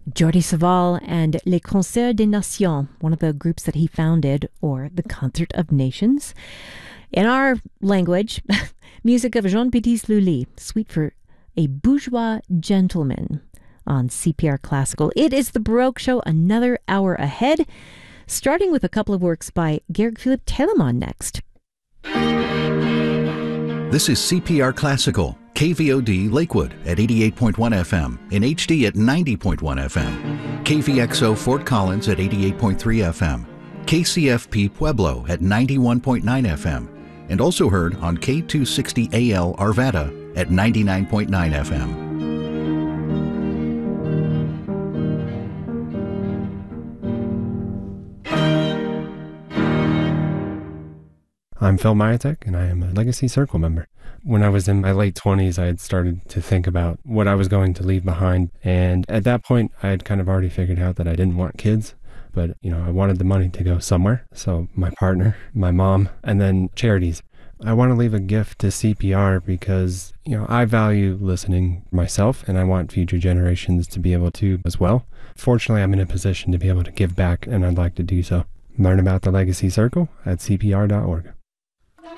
Jordi Savall and Les Concerts des Nations, one of the groups that he founded, or the Concert of Nations. In our language, music of Jean-Baptiste Lully, Suite for a Bourgeois Gentleman on CPR Classical. It is the Baroque Show, another hour ahead, starting with a couple of works by Georg Philipp Telemann next. This is CPR Classical, KVOD Lakewood at 88.1 FM, in HD at 90.1 FM, KVXO Fort Collins at 88.3 FM, KCFP Pueblo at 91.9 FM, and also heard on K260AL Arvada at 99.9 FM. I'm Phil Myatek, and I am a Legacy Circle member. When I was in my late 20s, I had started to think about what I was going to leave behind, and at that point, I had kind of already figured out that I didn't want kids, but, I wanted the money to go somewhere. So my partner, my mom, and then charities. I want to leave a gift to CPR because, I value listening myself, and I want future generations to be able to as well. Fortunately, I'm in a position to be able to give back, and I'd like to do so. Learn about the Legacy Circle at cpr.org.